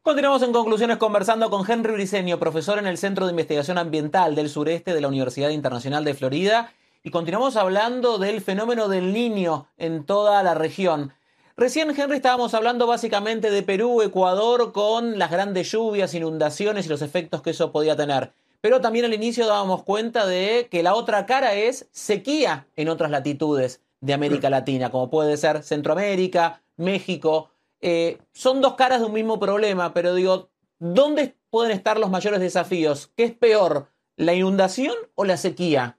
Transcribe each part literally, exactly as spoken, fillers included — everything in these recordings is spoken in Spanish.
Continuamos en Conclusiones conversando con Henry Briceño, profesor en el Centro de Investigación Ambiental del Sureste de la Universidad Internacional de Florida, y continuamos hablando del fenómeno del Niño en toda la región. Recién, Henry, estábamos hablando básicamente de Perú, Ecuador, con las grandes lluvias, inundaciones y los efectos que eso podía tener. Pero también al inicio dábamos cuenta de que la otra cara es sequía en otras latitudes de América Latina, como puede ser Centroamérica, México. Eh, son dos caras de un mismo problema, pero digo, ¿dónde pueden estar los mayores desafíos? ¿Qué es peor, la inundación o la sequía?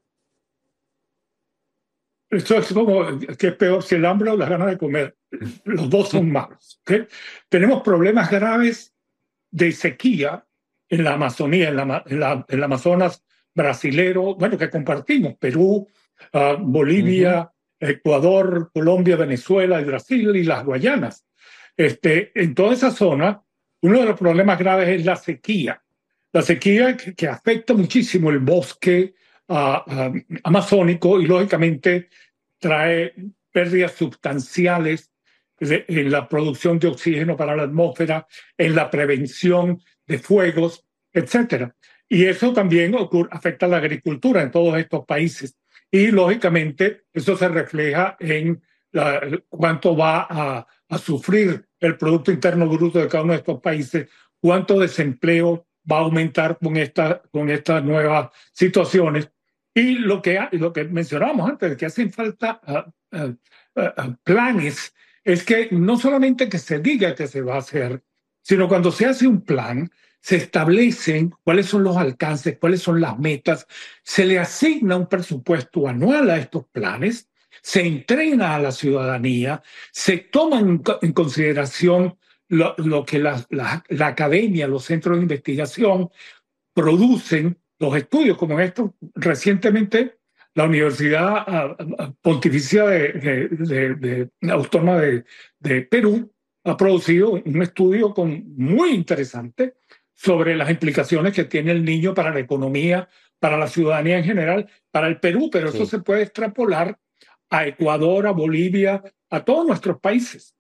Esto es como, ¿qué es peor, si el hambre o las ganas de comer? Los dos son malos. ¿Okay? Tenemos problemas graves de sequía en la Amazonía, en la, en la, en la Amazonas brasilero, bueno, que compartimos, Perú, uh, Bolivia, uh-huh. Ecuador, Colombia, Venezuela, y Brasil y las Guayanas. Este, en toda esa zona, uno de los problemas graves es la sequía. La sequía que, que afecta muchísimo el bosque uh, uh, amazónico y, lógicamente, trae pérdidas sustanciales de, en la producción de oxígeno para la atmósfera, en la prevención de fuegos, etcétera. Y eso también ocurre, afecta a la agricultura en todos estos países. Y, lógicamente, eso se refleja en la, cuánto va a, a sufrir el Producto Interno Bruto de cada uno de estos países, cuánto desempleo va a aumentar con, esta, con estas nuevas situaciones. Y lo que, lo que mencionábamos antes, de que hacen falta uh, uh, uh, planes, es que no solamente que se diga que se va a hacer, sino cuando se hace un plan, se establecen cuáles son los alcances, cuáles son las metas, se le asigna un presupuesto anual a estos planes, se entrena a la ciudadanía, se toma en, en consideración lo, lo que la, la, la academia, los centros de investigación producen, los estudios como estos. Recientemente la Universidad Pontificia de, de, de, de Autónoma de, de Perú ha producido un estudio con, muy interesante sobre las implicaciones que tiene el niño para la economía, para la ciudadanía en general, para el Perú, pero sí. Eso se puede extrapolar a Ecuador, a Bolivia, a todos nuestros países.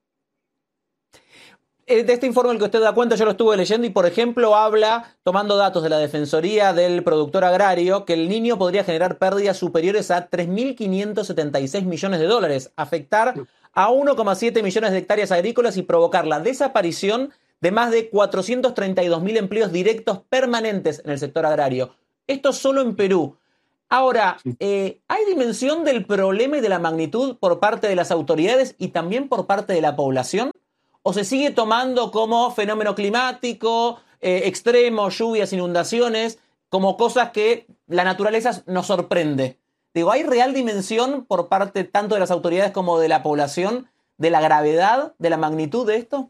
De este informe al que usted da cuenta, yo lo estuve leyendo y, por ejemplo, habla, tomando datos de la Defensoría del Productor Agrario, que el Niño podría generar pérdidas superiores a tres mil quinientos setenta y seis millones de dólares, afectar a uno coma siete millones de hectáreas agrícolas y provocar la desaparición de más de cuatrocientos treinta y dos mil empleos directos permanentes en el sector agrario. Esto solo en Perú. Ahora, eh, ¿hay dimensión del problema y de la magnitud por parte de las autoridades y también por parte de la población? ¿O se sigue tomando como fenómeno climático, eh, extremo, lluvias, inundaciones, como cosas que la naturaleza nos sorprende? Digo, ¿hay real dimensión por parte tanto de las autoridades como de la población de la gravedad, de la magnitud de esto?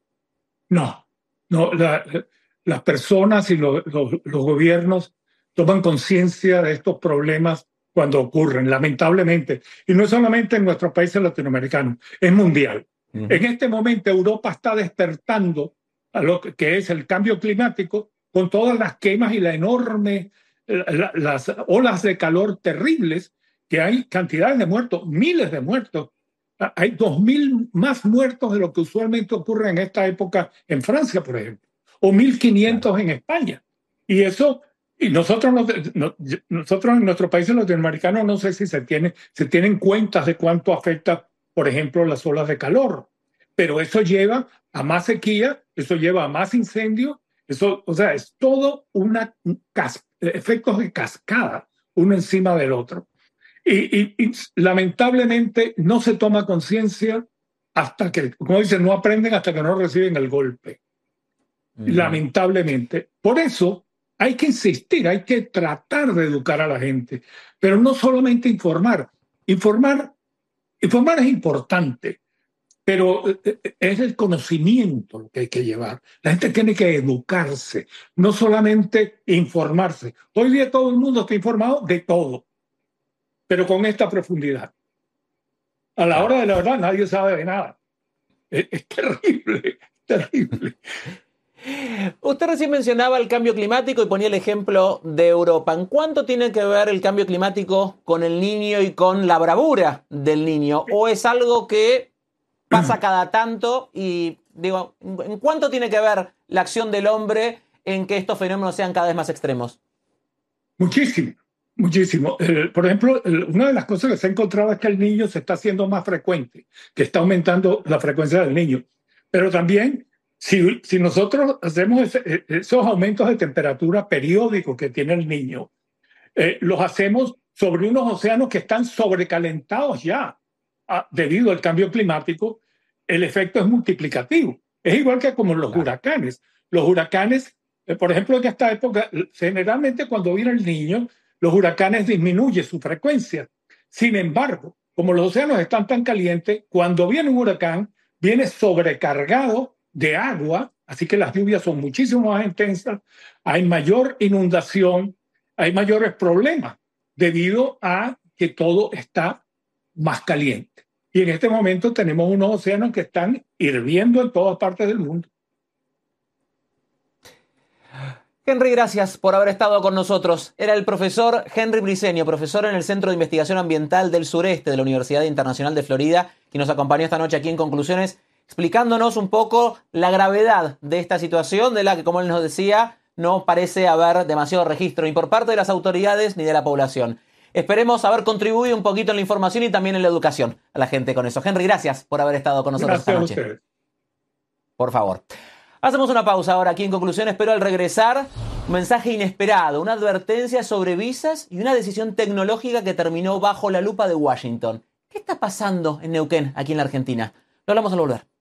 No, no la, las personas y lo, lo, los gobiernos toman conciencia de estos problemas cuando ocurren, lamentablemente. Y no es solamente en nuestros países latinoamericanos, es mundial. Uh-huh. En este momento Europa está despertando a lo que es el cambio climático con todas las quemas y la enorme, la, las olas de calor terribles, que hay cantidades de muertos, miles de muertos. Hay dos mil más muertos de lo que usualmente ocurre en esta época en Francia, por ejemplo, o mil quinientos claro. En España. Y eso, y nosotros, no, nosotros en nuestros países latinoamericanos no sé si se, tiene, se tienen cuentas de cuánto afecta, por ejemplo, las olas de calor. Pero eso lleva a más sequía, eso lleva a más incendios, eso, o sea, es todo una cas- efectos de cascada, uno encima del otro. Y, y, y lamentablemente no se toma conciencia hasta que, como dicen, no aprenden hasta que no reciben el golpe. Uh-huh. Lamentablemente. Por eso hay que insistir, hay que tratar de educar a la gente, pero no solamente informar. Informar, informar es importante, pero es el conocimiento lo que hay que llevar. La gente tiene que educarse, no solamente informarse. Hoy día todo el mundo está informado de todo, pero con esta profundidad. A la hora de la verdad nadie sabe de nada. Es, es terrible, terrible. Usted recién mencionaba el cambio climático y ponía el ejemplo de Europa. ¿En cuánto tiene que ver el cambio climático con el niño y con la bravura del niño? ¿O es algo que pasa cada tanto y Digo, ¿en cuánto tiene que ver la acción del hombre en que estos fenómenos sean cada vez más extremos? Muchísimo, muchísimo. El, por ejemplo, el, una de las cosas que se ha encontrado es que el niño se está haciendo más frecuente, que está aumentando la frecuencia del niño. Pero también, si, si nosotros hacemos ese, esos aumentos de temperatura periódicos que tiene el niño, eh, los hacemos sobre unos océanos que están sobrecalentados ya a, debido al cambio climático, el efecto es multiplicativo. Es igual que como los huracanes. Los huracanes, eh, por ejemplo, en esta época, generalmente cuando viene el niño, los huracanes disminuyen su frecuencia. Sin embargo, como los océanos están tan calientes, cuando viene un huracán, viene sobrecargado de agua, así que las lluvias son muchísimo más intensas, hay mayor inundación, hay mayores problemas debido a que todo está más caliente. Y en este momento tenemos unos océanos que están hirviendo en todas partes del mundo. Henry, gracias por haber estado con nosotros. Era el profesor Henry Briceño, profesor en el Centro de Investigación Ambiental del Sureste de la Universidad Internacional de Florida, quien nos acompañó esta noche aquí en Conclusiones, explicándonos un poco la gravedad de esta situación, de la que, como él nos decía, no parece haber demasiado registro ni por parte de las autoridades ni de la población. Esperemos haber contribuido un poquito en la información y también en la educación a la gente con eso. Henry, gracias por haber estado con nosotros Gracias esta noche. a ustedes. Por favor. Hacemos una pausa ahora aquí en Conclusiones, pero al regresar, un mensaje inesperado, una advertencia sobre visas y una decisión tecnológica que terminó bajo la lupa de Washington. ¿Qué está pasando en Neuquén, aquí en la Argentina? Lo hablamos al volver.